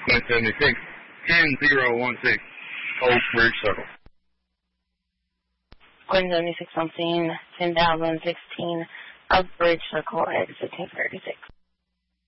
Quinn 76, 10016, Oak Bridge Circle. Quinn 76 on scene, 10,016, Oak Bridge Circle, exit 1036.